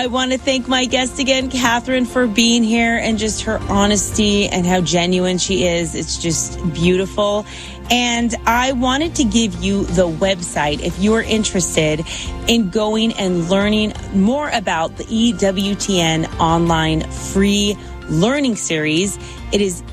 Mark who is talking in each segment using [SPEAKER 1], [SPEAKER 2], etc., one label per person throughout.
[SPEAKER 1] I want to thank my guest again, Catherine, for being here and just her honesty and how genuine she is. It's just beautiful. And I wanted to give you the website if you are interested in going and learning more about the EWTN online free learning series. It is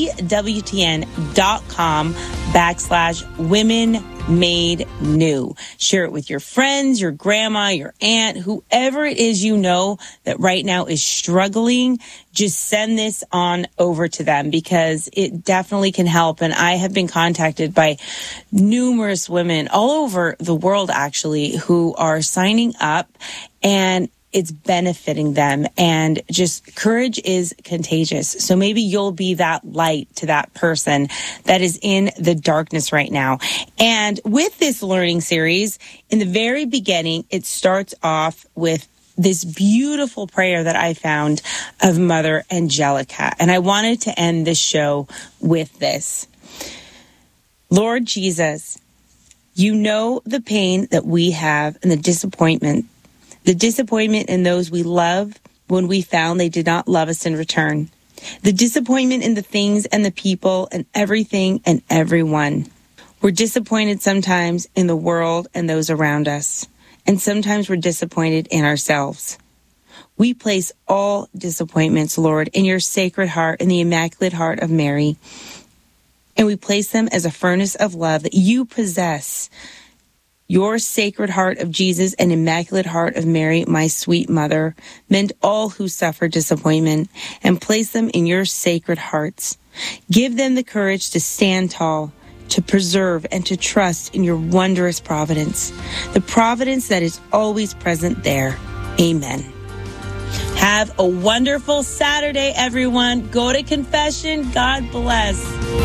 [SPEAKER 1] EWTN.com/Women Made New. Share it with your friends, your grandma, your aunt, whoever it is you know that right now is struggling. Just send this on over to them because it definitely can help. And I have been contacted by numerous women all over the world, actually, who are signing up, and it's benefiting them. And just courage is contagious. So maybe you'll be that light to that person that is in the darkness right now. And with this learning series, in the very beginning, it starts off with this beautiful prayer that I found of Mother Angelica. And I wanted to end this show with this. Lord Jesus, you know the pain that we have and the disappointment in those we love when we found they did not love us in return. The disappointment in the things and the people and everything and everyone. We're disappointed sometimes in the world and those around us. And sometimes we're disappointed in ourselves. We place all disappointments, Lord, in your sacred heart, in the Immaculate Heart of Mary. And we place them as a furnace of love that you possess. Your Sacred Heart of Jesus and Immaculate Heart of Mary, my sweet mother, mend all who suffer disappointment and place them in your sacred hearts. Give them the courage to stand tall, to preserve and to trust in your wondrous providence, the providence that is always present there. Amen. Have a wonderful Saturday, everyone. Go to confession. God bless.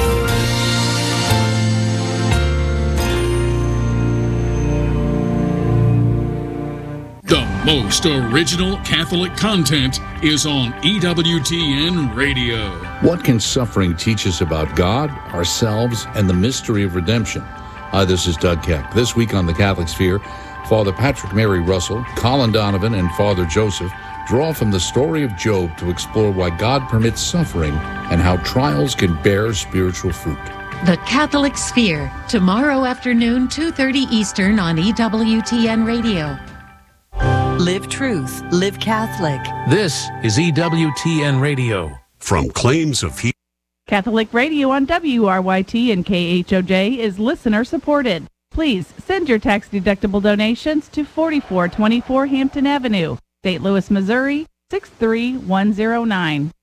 [SPEAKER 2] The most original Catholic content is on EWTN Radio.
[SPEAKER 3] What can suffering teach us about God, ourselves, and the mystery of redemption? Hi, this is Doug Keck. This week on the Catholic Sphere, Father Patrick Mary Russell, Colin Donovan, and Father Joseph draw from the story of Job to explore why God permits suffering and how trials can bear spiritual fruit.
[SPEAKER 4] The Catholic Sphere, tomorrow afternoon, 2:30 Eastern on EWTN Radio.
[SPEAKER 5] Live truth, live Catholic.
[SPEAKER 6] This is EWTN Radio.
[SPEAKER 7] From claims of healing.
[SPEAKER 8] Catholic Radio on WRYT and KHOJ is listener supported. Please send your tax-deductible donations to 4424 Hampton Avenue, St. Louis, Missouri, 63109.